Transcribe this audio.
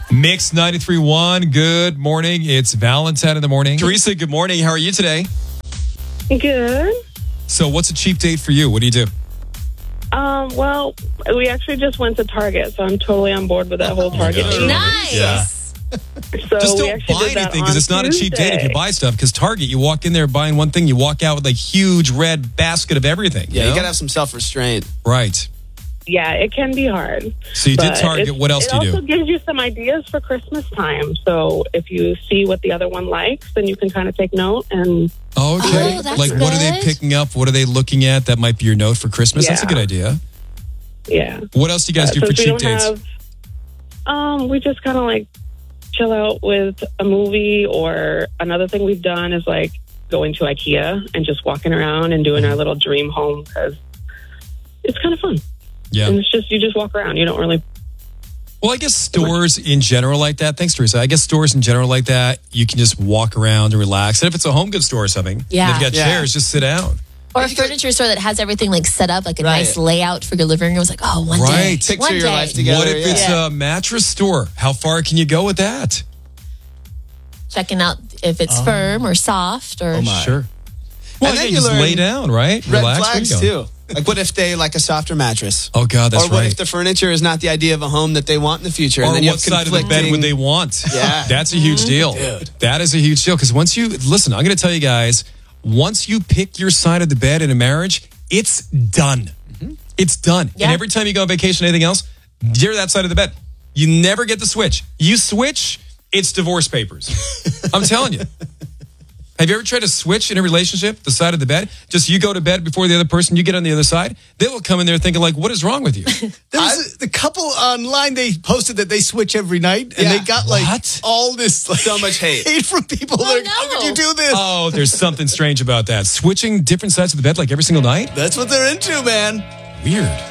Mix 93.1, good morning. It's Valentine in the morning. Teresa, good morning. How are you today? Good. So what's a cheap date for you? What do you do? Well, we actually just went to Target, so I'm totally on board with that whole Target gosh. thing. Nice. Yeah. So Just we don't actually buy did that anything because on it's not a cheap date if you Tuesday. buy stuff. Because Target, you walk in there buying one thing, you walk out with like huge red basket of everything. Yeah, know? you got to have some self-restraint. Right. Yeah, it can be hard. So you did But Target. What else do you It also do? gives you some ideas for Christmas time. So if you see what the other one likes, then you can kind of take note. And Okay. Oh, that's like, what are they good. picking up? What are they looking at? That might be your note for Christmas. That's a Yeah. good idea. yeah, What else do you guys do for since we cheap don't dates? have, we just kind of like chill out with a movie. Or another thing we've done is like going to IKEA and just walking around and doing our little dream home because it's kind of fun. Yeah. And it's just, you just walk around. You don't really. Well, I guess stores in general like that. Thanks, Teresa. I guess stores in general like that, you can just walk around and relax. And if it's a home goods store or something, Yeah. they've got Yeah. chairs, just sit down. Or a furniture store that has everything like set up, like a Right. nice layout for your living room. It's like, oh, one day. Right. Picture One your day. life together. What if it's Yeah. a mattress store? How far can you go with that? Checking out if it's firm or soft or. Sure. Well, And then yeah, you just learn lay down, right? Red Relax. Where flags, you going? too. Like, what if they like a softer mattress? Oh, God, that's or what right. if the furniture is not the idea of a home that they want in the future? Or and then you what have side of the bed would they want? Yeah. That's a huge deal. Dude. That is a huge deal. Because once you, listen, I'm going to tell you guys, once you pick your side of the bed in a marriage, it's done. It's done. Yeah. And every time you go on vacation, anything else, you're that side of the bed. You never get to switch. You switch, it's divorce papers. I'm telling you. Have you ever tried to switch in a relationship, the side of the bed? Just you go to bed before the other person, you get on the other side. They will come in there thinking like, what is wrong with you? There was the couple online, they posted that they switch every night, and Yeah. they got like What? all this like, So much hate. from people. They're like, no. how could you do this? Oh, there's something strange about that. Switching different sides of the bed like every single night? That's what they're into, man. Weird.